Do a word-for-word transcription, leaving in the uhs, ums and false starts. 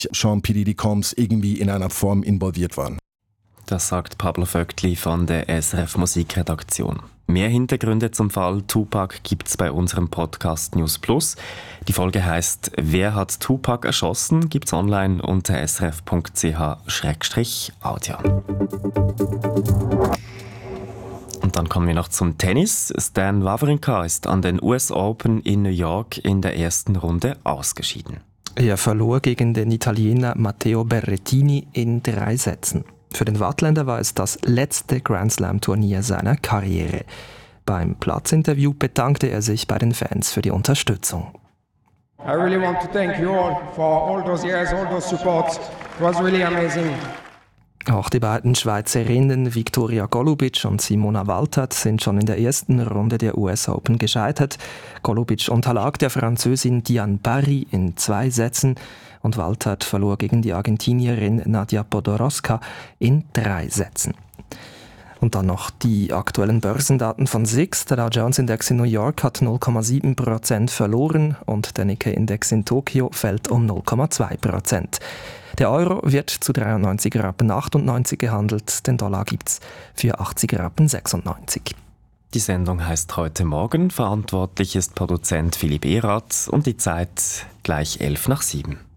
Sean P. Diddy Combs irgendwie in einer Form involviert waren. Das sagt Pablo Vöckli von der S R F Musikredaktion. Mehr Hintergründe zum Fall Tupac gibt's bei unserem Podcast News Plus. Die Folge heißt «Wer hat Tupac erschossen?» Gibt's online unter s r f punkt c h slash audio. Und dann kommen wir noch zum Tennis. Stan Wawrinka ist an den U S Open in New York in der ersten Runde ausgeschieden. Er verlor gegen den Italiener Matteo Berrettini in drei Sätzen. Für den Wattländer war es das letzte Grand Slam-Turnier seiner Karriere. Beim Platzinterview bedankte er sich bei den Fans für die Unterstützung. I really want to thank you all for all those years, all those supports. It was really amazing. Auch die beiden Schweizerinnen Viktoria Golubic und Simona Waltert sind schon in der ersten Runde der U S Open gescheitert. Golubic unterlag der Französin Diane Parry in zwei Sätzen und Waltert verlor gegen die Argentinierin Nadia Podoroska in drei Sätzen. Und dann noch die aktuellen Börsendaten von S I X. Der Dow Jones Index in New York hat null Komma sieben Prozent verloren und der Nikkei Index in Tokio fällt um null Komma zwei Prozent. Der Euro wird zu dreiundneunzig Rappen achtundneunzig gehandelt, den Dollar gibt's für achtzig Rappen sechsundneunzig. Die Sendung heißt «Heute Morgen». Verantwortlich ist Produzent Philipp Erath und die Zeit gleich elf nach sieben.